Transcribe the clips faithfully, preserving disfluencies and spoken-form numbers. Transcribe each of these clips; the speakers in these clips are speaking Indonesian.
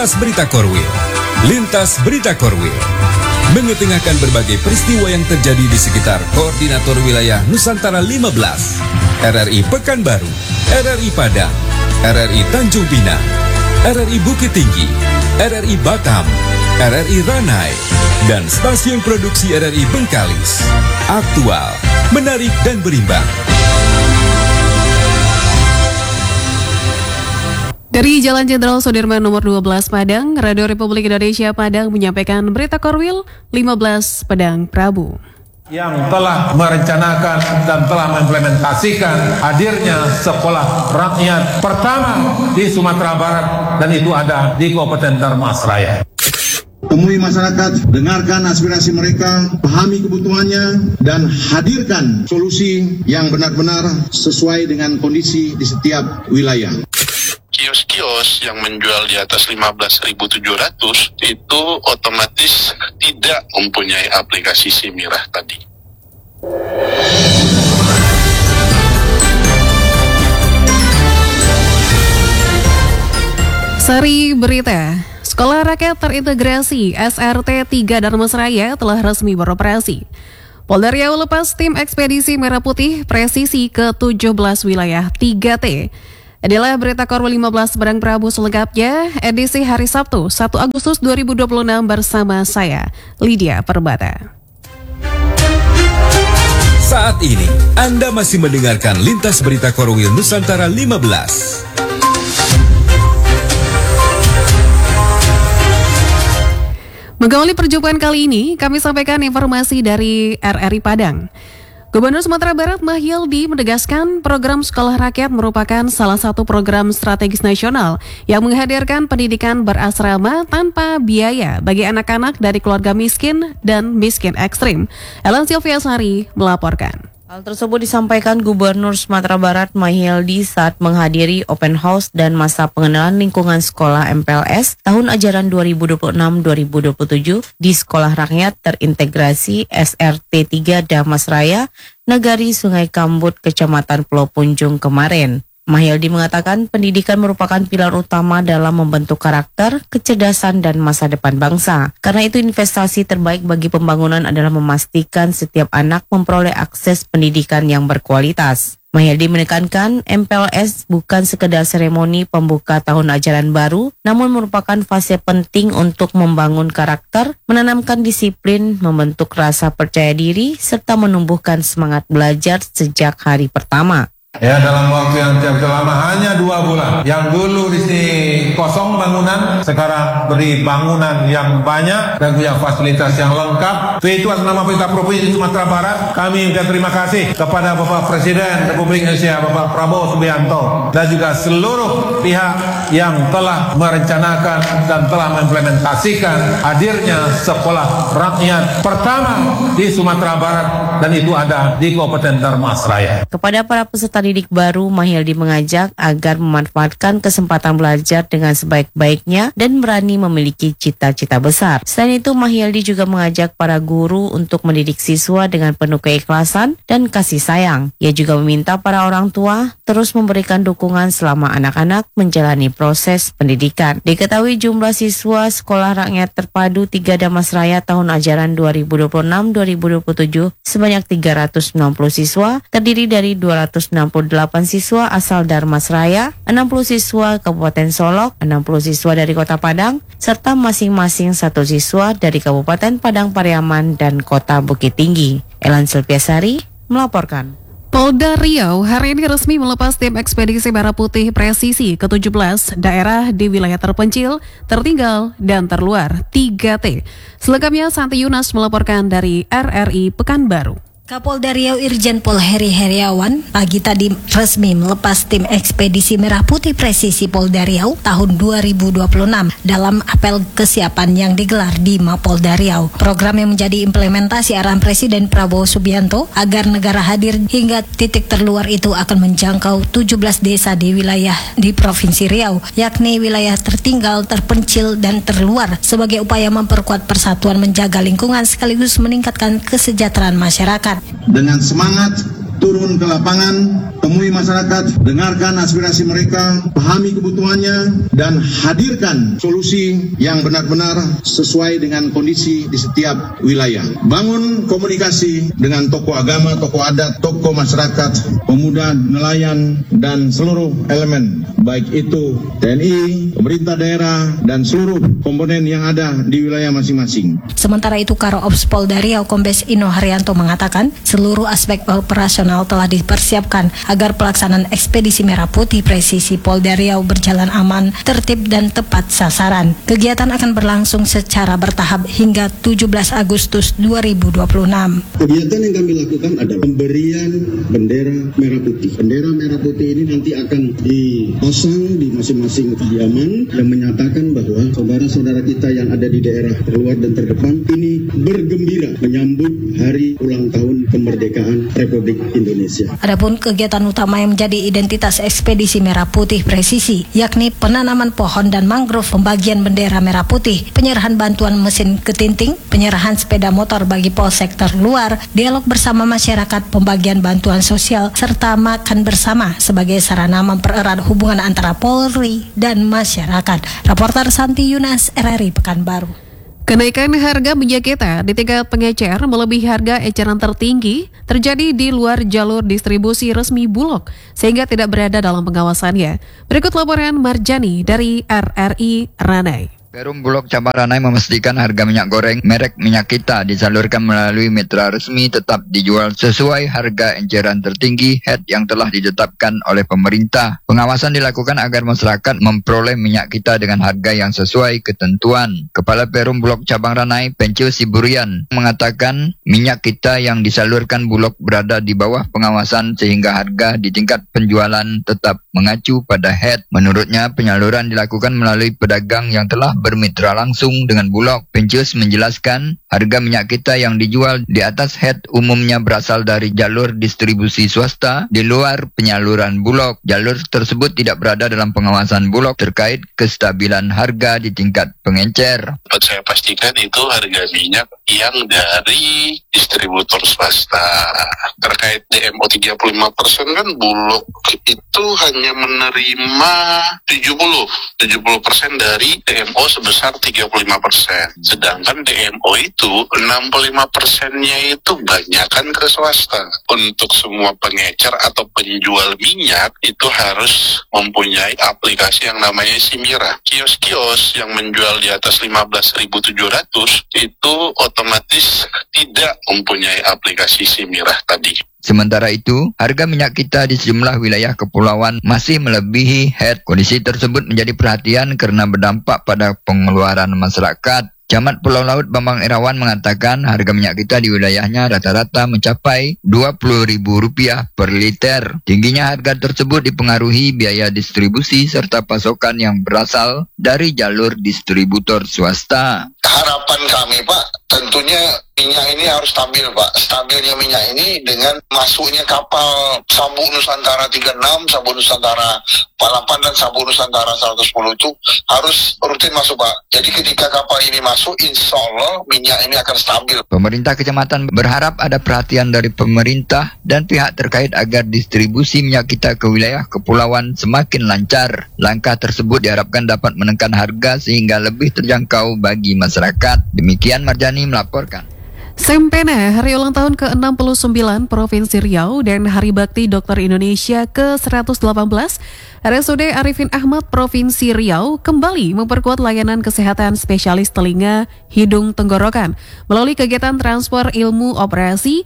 Lintas Berita Korwil. Lintas Berita Korwil mengetengahkan berbagai peristiwa yang terjadi di sekitar Koordinator Wilayah Nusantara lima belas, R R I Pekanbaru, R R I Padang, R R I Tanjung Pinang, R R I Bukit Tinggi, R R I Batam, R R I Ranai, dan stasiun produksi R R I Bengkalis. Aktual, menarik dan berimbang. Dari Jalan Jenderal Sudirman nomor dua belas Padang, Radio Republik Indonesia Padang menyampaikan berita Korwil lima belas Padang Prabu. Yang telah merencanakan dan telah mengimplementasikan hadirnya sekolah rakyat pertama di Sumatera Barat, dan itu ada di Kabupaten Dharmasraya. Temui masyarakat, dengarkan aspirasi mereka, pahami kebutuhannya, dan hadirkan solusi yang benar-benar sesuai dengan kondisi di setiap wilayah. Kios-kios yang menjual di atas lima belas ribu tujuh ratus itu otomatis tidak mempunyai aplikasi Simirah tadi. Sari berita, Sekolah Rakyat Terintegrasi S R T tiga Dharmasraya telah resmi beroperasi. Polda Riau lepas tim ekspedisi Merah Putih presisi ke tujuh belas wilayah tiga T. Inilah berita Korwil lima belas Padang Prabu selengkapnya, edisi hari Sabtu satu Agustus dua ribu dua puluh enam bersama saya, Lydia Perbata. Saat ini, Anda masih mendengarkan Lintas Berita Korwil Nusantara lima belas. Mengawali perjumpaan kali ini, kami sampaikan informasi dari R R I Padang. Gubernur Sumatera Barat Mahyildi menegaskan program Sekolah Rakyat merupakan salah satu program strategis nasional yang menghadirkan pendidikan berasrama tanpa biaya bagi anak-anak dari keluarga miskin dan miskin ekstrim. Ellen Silviasari melaporkan. Hal tersebut disampaikan Gubernur Sumatera Barat Mahyildi saat menghadiri open house dan masa pengenalan lingkungan sekolah M P L S tahun ajaran dua ribu dua puluh enam dua ribu dua puluh tujuh di Sekolah Rakyat Terintegrasi S R T tiga Dharmasraya, Nagari Sungai Kambut, Kecamatan Pulau Punjung kemarin. Mahyildi mengatakan pendidikan merupakan pilar utama dalam membentuk karakter, kecerdasan, dan masa depan bangsa. Karena itu investasi terbaik bagi pembangunan adalah memastikan setiap anak memperoleh akses pendidikan yang berkualitas. Mahyildi menekankan M P L S bukan sekedar seremoni pembuka tahun ajaran baru, namun merupakan fase penting untuk membangun karakter, menanamkan disiplin, membentuk rasa percaya diri, serta menumbuhkan semangat belajar sejak hari pertama. Ya, dalam waktu yang tidak lama, hanya dua bulan. Yang dulu di sini kosong bangunan, sekarang beri bangunan yang banyak dan punya fasilitas yang lengkap. Itu atas nama pemerintah Provinsi Sumatera Barat, kami ucapkan terima kasih kepada Bapak Presiden Republik Indonesia, Bapak Prabowo Subianto, dan juga seluruh pihak yang telah merencanakan dan telah mengimplementasikan hadirnya sekolah rakyat pertama di Sumatera Barat, dan itu ada di Kabupaten Dharmasraya. Kepada para peserta didik baru, Mahyildi mengajak agar memanfaatkan kesempatan belajar dengan sebaik-baiknya dan berani memiliki cita-cita besar. Selain itu, Mahyildi juga mengajak para guru untuk mendidik siswa dengan penuh keikhlasan dan kasih sayang. Ia juga meminta para orang tua terus memberikan dukungan selama anak-anak menjalani proses pendidikan. Diketahui jumlah siswa Sekolah Rakyat Terpadu tiga Dharmasraya tahun ajaran dua ribu dua puluh enam dua ribu dua puluh tujuh sebanyak tiga ratus sembilan puluh siswa, terdiri dari dua ratus enam puluh delapan siswa asal Dharmasraya, enam puluh siswa Kabupaten Solok, enam puluh siswa dari Kota Padang, serta masing-masing satu siswa dari Kabupaten Padang Pariaman dan Kota Bukit Tinggi. Ellen Silviasari melaporkan. Polda Riau hari ini resmi melepas tim ekspedisi Merah Putih presisi ke tujuh belas daerah di wilayah terpencil, tertinggal, dan terluar tiga T. Selengkapnya Santi Yunas melaporkan dari R R I Pekanbaru. Kapolda Riau Irjen Pol Heri Heriawan pagi tadi resmi melepas tim ekspedisi Merah Putih presisi Polda Riau tahun dua ribu dua puluh enam dalam apel kesiapan yang digelar di Mapolda Riau. Program yang menjadi implementasi arahan Presiden Prabowo Subianto agar negara hadir hingga titik terluar itu akan menjangkau tujuh belas desa di wilayah di Provinsi Riau, yakni wilayah tertinggal, terpencil, dan terluar sebagai upaya memperkuat persatuan, menjaga lingkungan sekaligus meningkatkan kesejahteraan masyarakat. Dengan semangat turun ke lapangan, temui masyarakat, dengarkan aspirasi mereka, pahami kebutuhannya, dan hadirkan solusi yang benar-benar sesuai dengan kondisi di setiap wilayah. Bangun komunikasi dengan tokoh agama, tokoh adat, tokoh masyarakat, pemuda, nelayan, dan seluruh elemen, baik itu T N I, pemerintah daerah, dan seluruh komponen yang ada di wilayah masing-masing. Sementara itu, Karo Ops Polda Riau Kombes Ino Haryanto mengatakan seluruh aspek operasional telah dipersiapkan agar pelaksanaan ekspedisi Merah Putih Presisi Polda Riau berjalan aman, tertib, dan tepat sasaran. Kegiatan akan berlangsung secara bertahap hingga tujuh belas Agustus dua ribu dua puluh enam. Kegiatan yang kami lakukan adalah pemberian bendera merah putih. Bendera merah putih ini nanti akan dipasang di masing-masing kediaman dan menyatakan bahwa saudara-saudara kita yang ada di daerah terluar dan terdepan ini bergembira menyambut hari ulang tahun kemerdekaan Republik Indonesia. Adapun kegiatan utama yang menjadi identitas ekspedisi Merah Putih Presisi, yakni penanaman pohon dan mangrove, pembagian bendera merah putih, penyerahan bantuan mesin ketinting, penyerahan sepeda motor bagi polsek terluar, dialog bersama masyarakat, pembagian bantuan sosial, serta makan bersama sebagai sarana mempererat hubungan antara Polri dan masyarakat. Reporter Santi Yunas, R R I Pekanbaru. Kenaikan harga minyak kita di tingkat pengecer melebihi harga eceran tertinggi terjadi di luar jalur distribusi resmi Bulog sehingga tidak berada dalam pengawasannya. Berikut laporan Marjani dari R R I Ranai. Perum Bulog Cabang Ranai memastikan harga minyak goreng merek Minyak Kita disalurkan melalui mitra resmi tetap dijual sesuai harga eceran tertinggi H E D yang telah ditetapkan oleh pemerintah. Pengawasan dilakukan agar masyarakat memperoleh minyak kita dengan harga yang sesuai ketentuan. Kepala Perum Bulog Cabang Ranai, Pencio Siburian, mengatakan minyak kita yang disalurkan Bulog berada di bawah pengawasan sehingga harga di tingkat penjualan tetap mengacu pada H E D. Menurutnya, penyaluran dilakukan melalui pedagang yang telah bermitra langsung dengan Bulog. Pencius menjelaskan harga minyak kita yang dijual di atas H E D umumnya berasal dari jalur distribusi swasta di luar penyaluran Bulog. Jalur tersebut tidak berada dalam pengawasan Bulog terkait kestabilan harga di tingkat pengecer. Dapat saya pastikan itu harga minyak yang dari distributor swasta. Terkait D M O tiga puluh lima persen kan Bulog itu hanya menerima tujuh puluh persen dari D M O sebesar tiga puluh lima persen. Sedangkan D M O itu enam puluh lima persennya itu banyakkan ke swasta. Untuk semua pengecer atau penjual minyak itu harus mempunyai aplikasi yang namanya Simira. Kios-kios yang menjual di atas lima belas ribu tujuh ratus itu otomatis tidak mempunyai aplikasi Simira tadi. Sementara itu, harga minyak kita di sejumlah wilayah kepulauan masih melebihi H E D. Kondisi tersebut menjadi perhatian karena berdampak pada pengeluaran masyarakat. Camat Pulau Laut Bambang Irawan mengatakan harga minyak kita di wilayahnya rata-rata mencapai dua puluh ribu rupiah per liter. Tingginya harga tersebut dipengaruhi biaya distribusi serta pasokan yang berasal dari jalur distributor swasta. Harapan kami, Pak, tentunya minyak ini harus stabil, Pak. Stabilnya minyak ini dengan masuknya kapal Sabuk Nusantara tiga puluh enam, Sabuk Nusantara empat puluh delapan, dan Sabuk Nusantara seratus sepuluh itu harus rutin masuk, Pak. Jadi ketika kapal ini masuk, insya Allah minyak ini akan stabil. Pemerintah kecamatan berharap ada perhatian dari pemerintah dan pihak terkait agar distribusi minyak kita ke wilayah kepulauan semakin lancar. Langkah tersebut diharapkan dapat menekan harga sehingga lebih terjangkau bagi masyarakat. Demikian Marjani melaporkan. Sempena, hari ulang tahun ke enam puluh sembilan Provinsi Riau dan Hari Bakti Dokter Indonesia ke seratus delapan belas, R S U D Arifin Ahmad Provinsi Riau kembali memperkuat layanan kesehatan spesialis telinga, hidung, tenggorokan melalui kegiatan transfer ilmu operasi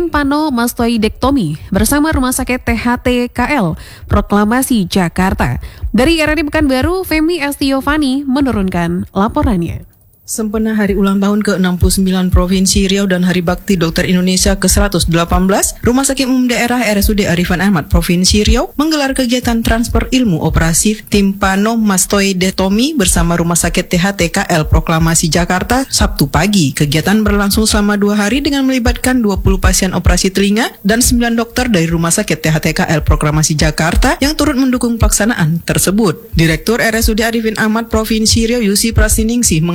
timpanomastoidektomi bersama Rumah Sakit T H T K L Proklamasi Jakarta. Dari R R I Pekanbaru, Femi Estiovani menurunkan laporannya. Sempena hari ulang tahun ke enam puluh sembilan Provinsi Riau dan Hari Bakti Dokter Indonesia ke seratus delapan belas, Rumah Sakit Umum Daerah R S U D Arifin Ahmad Provinsi Riau menggelar kegiatan transfer ilmu operasi timpanomastoidektomi bersama Rumah Sakit T H T K L Proklamasi Jakarta Sabtu pagi. Kegiatan berlangsung selama dua hari dengan melibatkan dua puluh pasien operasi telinga dan sembilan dokter dari Rumah Sakit T H T K L Proklamasi Jakarta yang turut mendukung pelaksanaan tersebut. Direktur R S U D Arifin Ahmad Provinsi Riau Yusi Prasiningsih mengatakan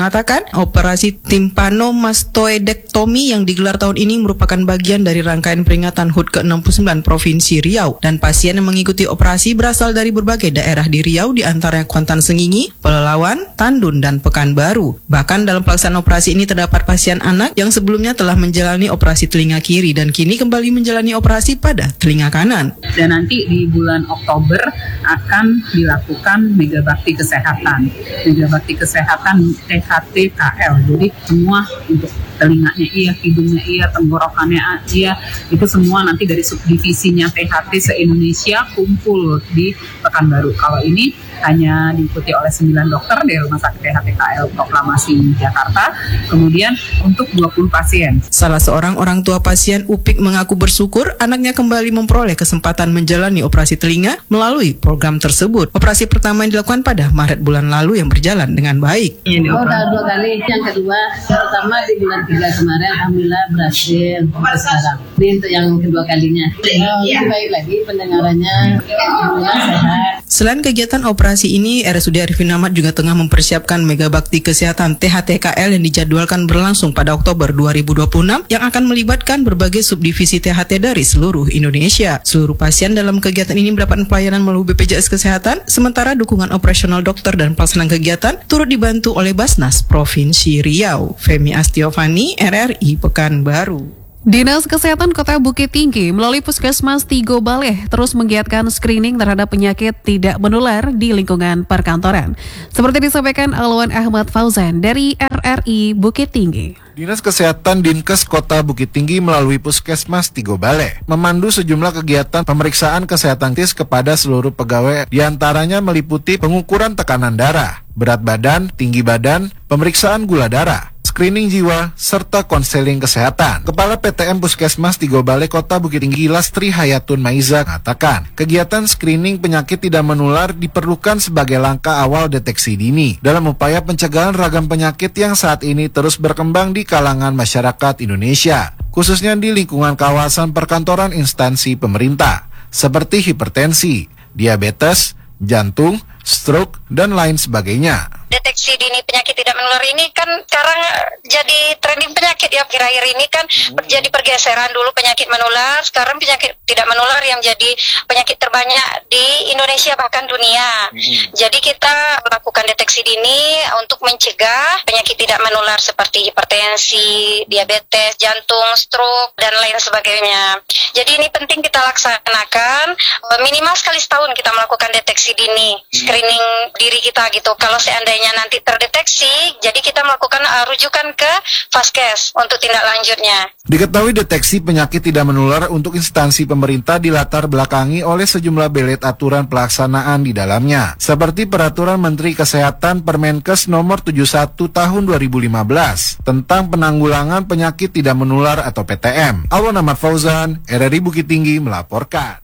operasi timpanomastoidektomi yang digelar tahun ini merupakan bagian dari rangkaian peringatan H U T ke enam puluh sembilan Provinsi Riau, dan pasien yang mengikuti operasi berasal dari berbagai daerah di Riau, di antaranya Kuantan Sengingi, Pelelawan, Tandun, dan Pekanbaru. Bahkan dalam pelaksanaan operasi ini terdapat pasien anak yang sebelumnya telah menjalani operasi telinga kiri dan kini kembali menjalani operasi pada telinga kanan. Dan nanti di bulan Oktober akan dilakukan Megabakti Kesehatan. Megabakti Kesehatan T H T K L. Jadi semua untuk telinganya iya, hidungnya iya, tenggorokannya iya, itu semua nanti dari subdivisinya T H T se-Indonesia kumpul di Pekanbaru. Kalau ini hanya diikuti oleh sembilan dokter dari Rumah Sakit T H T K L Proklamasi Jakarta, kemudian untuk dua puluh pasien. Salah seorang orang tua pasien Upik mengaku bersyukur anaknya kembali memperoleh kesempatan menjalani operasi telinga melalui program tersebut. Operasi pertama yang dilakukan pada Maret bulan lalu yang berjalan dengan baik. Oh, udah dua kali. Yang kedua, yang pertama di bulan tiga kemarin, alhamdulillah berhasil sekarang. Ini untuk yang kedua kalinya. Oh, lebih baik lagi pendengarannya, alhamdulillah sehat. Selain kegiatan operasi ini, R S U D Arifin Ahmad juga tengah mempersiapkan Megabakti Kesehatan T H T K L yang dijadwalkan berlangsung pada Oktober dua ribu dua puluh enam yang akan melibatkan berbagai subdivisi T H T dari seluruh Indonesia. Seluruh pasien dalam kegiatan ini mendapatkan pelayanan melalui B P J S Kesehatan, sementara dukungan operasional dokter dan pelaksanaan kegiatan turut dibantu oleh Basnas Provinsi Riau. Femi Astiovani, R R I Pekanbaru. Dinas Kesehatan Kota Bukit Tinggi melalui Puskesmas Tigo Baleh terus menggiatkan screening terhadap penyakit tidak menular di lingkungan perkantoran. Seperti disampaikan Alwan Ahmad Fauzan dari R R I Bukit Tinggi. Dinas Kesehatan Dinkes Kota Bukit Tinggi melalui Puskesmas Tigo Baleh memandu sejumlah kegiatan pemeriksaan kesehatan gratis kepada seluruh pegawai, diantaranya meliputi pengukuran tekanan darah, berat badan, tinggi badan, pemeriksaan gula darah, screening jiwa, serta konseling kesehatan. Kepala P T M Puskesmas Tigo Baleh Kota Bukit Tinggi Lastri Hayatun Maiza mengatakan, kegiatan screening penyakit tidak menular diperlukan sebagai langkah awal deteksi dini dalam upaya pencegahan ragam penyakit yang saat ini terus berkembang di kalangan masyarakat Indonesia, khususnya di lingkungan kawasan perkantoran instansi pemerintah, seperti hipertensi, diabetes, jantung, stroke, dan lain sebagainya. Deteksi dini penyakit tidak menular ini kan sekarang jadi trending penyakit ya, akhir-akhir ini kan terjadi pergeseran, dulu penyakit menular, sekarang penyakit tidak menular yang jadi penyakit terbanyak di Indonesia bahkan dunia. Jadi kita melakukan deteksi dini untuk mencegah penyakit tidak menular seperti hipertensi, diabetes, jantung, stroke, dan lain sebagainya. Jadi ini penting kita laksanakan, minimal sekali setahun kita melakukan deteksi dini, screening diri kita gitu. Kalau seandainya nanti terdeteksi, jadi kita melakukan uh, rujukan ke Vaskes untuk tindak lanjutnya. Diketahui deteksi penyakit tidak menular untuk instansi pemerintah dilatar belakangi oleh sejumlah belet aturan pelaksanaan di dalamnya, seperti Peraturan Menteri Kesehatan Permenkes nomor tujuh puluh satu tahun dua ribu lima belas tentang penanggulangan penyakit tidak menular atau P T M. Alwan Ahmad Fauzan, R R I Bukit Tinggi melaporkan.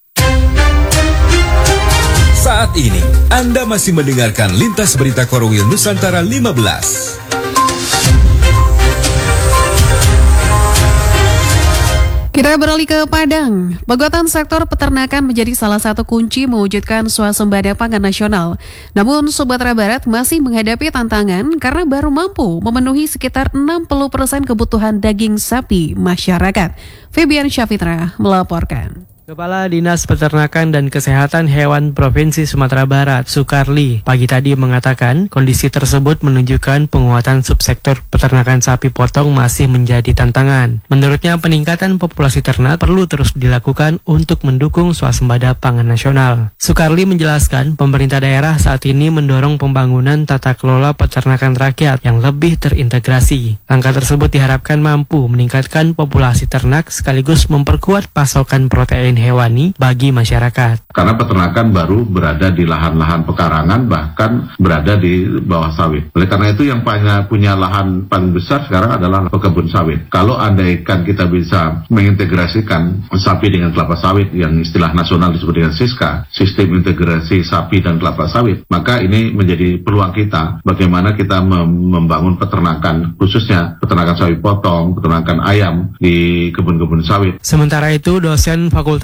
Saat ini, Anda masih mendengarkan Lintas Berita Korwil Nusantara lima belas. Kita beralih ke Padang. Penguatan sektor peternakan menjadi salah satu kunci mewujudkan swasembada pangan nasional. Namun, Sumatera Barat masih menghadapi tantangan karena baru mampu memenuhi sekitar enam puluh persen kebutuhan daging sapi masyarakat. Febian Syafitra melaporkan. Kepala Dinas Peternakan dan Kesehatan Hewan Provinsi Sumatera Barat, Sukarli, pagi tadi mengatakan kondisi tersebut menunjukkan penguatan subsektor peternakan sapi potong masih menjadi tantangan. Menurutnya, peningkatan populasi ternak perlu terus dilakukan untuk mendukung swasembada pangan nasional. Sukarli menjelaskan pemerintah daerah saat ini mendorong pembangunan tata kelola peternakan rakyat yang lebih terintegrasi. Langkah tersebut diharapkan mampu meningkatkan populasi ternak sekaligus memperkuat pasokan protein hewani bagi masyarakat. Karena peternakan baru berada di lahan-lahan pekarangan, bahkan berada di bawah sawit. Oleh karena itu yang punya lahan paling besar sekarang adalah pekebun sawit. Kalau andaikan kita bisa mengintegrasikan sapi dengan kelapa sawit, yang istilah nasional disebut dengan SISKA, Sistem Integrasi Sapi dan Kelapa Sawit, maka ini menjadi peluang kita bagaimana kita mem- membangun peternakan, khususnya peternakan sapi potong, peternakan ayam di kebun-kebun sawit. Sementara itu, dosen Fakultas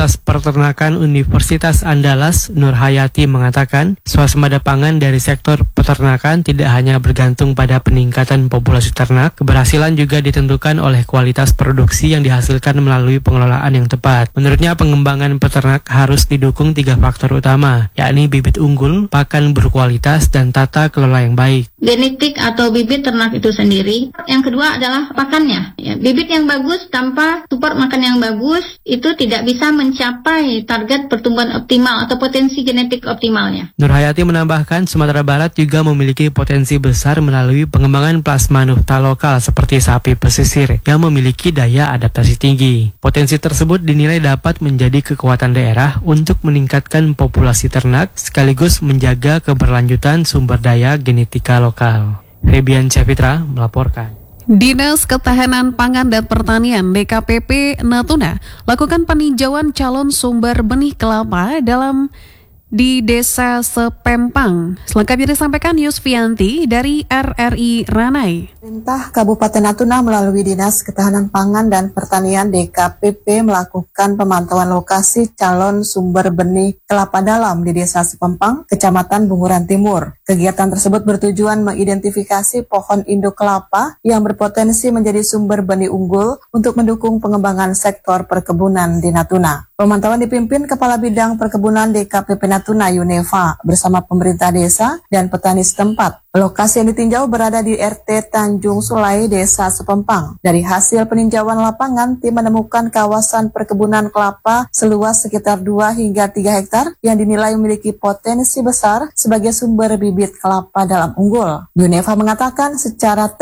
Fakultas Peternakan Universitas Andalas, Nur Hayati, mengatakan swasembada pangan dari sektor peternakan tidak hanya bergantung pada peningkatan populasi ternak, keberhasilan juga ditentukan oleh kualitas produksi yang dihasilkan melalui pengelolaan yang tepat. Menurutnya, pengembangan peternak harus didukung tiga faktor utama, yakni bibit unggul, pakan berkualitas, dan tata kelola yang baik. Genetik atau bibit ternak itu sendiri. Yang kedua adalah pakannya. Ya, bibit yang bagus tanpa support makan yang bagus itu tidak bisa mencapai target pertumbuhan optimal atau potensi genetik optimalnya. Nur Hayati menambahkan Sumatera Barat juga memiliki potensi besar melalui pengembangan plasma nufta lokal seperti sapi pesisir yang memiliki daya adaptasi tinggi. Potensi tersebut dinilai dapat menjadi kekuatan daerah untuk meningkatkan populasi ternak sekaligus menjaga keberlanjutan sumber daya genetika lokal. Rebian Cevitra melaporkan. Dinas Ketahanan Pangan dan Pertanian D K P P Natuna lakukan peninjauan calon sumber benih kelapa dalam di Desa Sepempang. Selengkapnya disampaikan Yusfianti dari R R I Ranai. Pemerintah Kabupaten Natuna melalui Dinas Ketahanan Pangan dan Pertanian D K P P melakukan pemantauan lokasi calon sumber benih kelapa dalam di Desa Sepempang, Kecamatan Bunguran Timur. Kegiatan tersebut bertujuan mengidentifikasi pohon induk kelapa yang berpotensi menjadi sumber benih unggul untuk mendukung pengembangan sektor perkebunan di Natuna. Pemantauan dipimpin Kepala Bidang Perkebunan D K P P Natuna Yuneva bersama pemerintah desa dan petani setempat. Lokasi yang ditinjau berada di R T Tanjung Sulai, Desa Sepempang. Dari hasil peninjauan lapangan, tim menemukan kawasan perkebunan kelapa seluas sekitar dua hingga tiga hektar yang dinilai memiliki potensi besar sebagai sumber bibit kelapa dalam unggul. Yuneva mengatakan secara